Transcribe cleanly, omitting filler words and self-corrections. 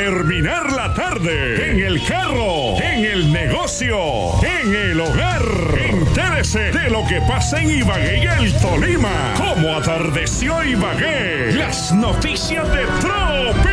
terminar la tarde, en el carro, en el negocio, en el hogar. Entérese de lo que pasa en Ibagué y el Tolima. Cómo atardeció Ibagué. Las noticias de Tropi.